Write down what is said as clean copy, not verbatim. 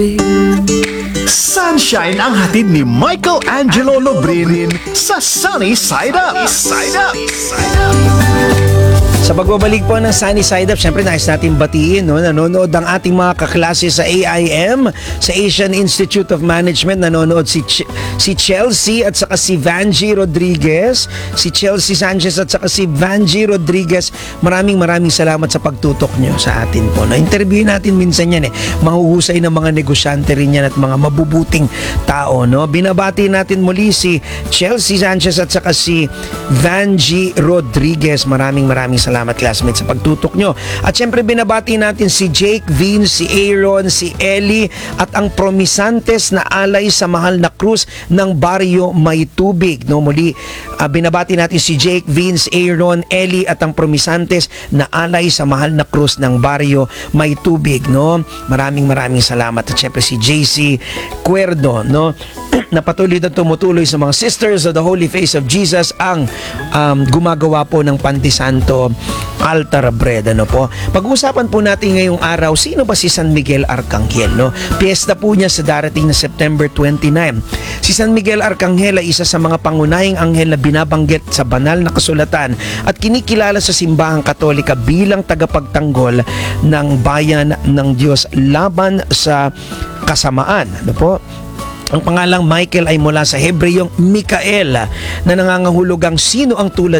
Sunshine ang hatid ni Michael Angelo Lobrin sa Sunny Side Up. Sa pagbabalik po ng Sunny Side Up, syempre nais natin batiin, no? Nanonood ang ating mga kaklase sa AIM, sa Asian Institute of Management. Nanonood si Chelsea at saka si Vanji Rodriguez. Si Chelsea Sanchez at saka si Vanji Rodriguez. Maraming salamat sa pagtutok nyo sa atin po. No? Interview natin minsan yan mahuhusay ng mga negosyante rin yan at mga mabubuting tao. No? Binabati natin muli si Chelsea Sanchez at saka si Vanji Rodriguez. Maraming salamat classmates sa pagtutok nyo. At syempre binabati natin si Jake, Vince, si Aaron, si Ellie at ang promisantes na alay sa mahal na krus ng Baryo May Tubig. No, muli binabati natin si Jake, Vince, Aaron, Ellie at ang promisantes na alay sa mahal na krus ng Baryo May Tubig. No, maraming salamat. At syempre si JC Cuerdo, no, na patuloy na tumutuloy sa mga Sisters of the Holy Face of Jesus ang gumagawa po ng Pantisanto Altar Bread. Ano po? Pag-uusapan po natin ngayong araw, sino ba si San Miguel Arcangel? No? Piyesta po niya sa darating na September 29. Si San Miguel Arcangel ay isa sa mga pangunahing anghel na binabanggit sa banal na kasulatan at kinikilala sa simbahang Katolika bilang tagapagtanggol ng bayan ng Diyos laban sa kasamaan. Ano po? Ang pangalang Michael ay mula sa Hebreyong Mikael na nangangahulugang sino ang tulad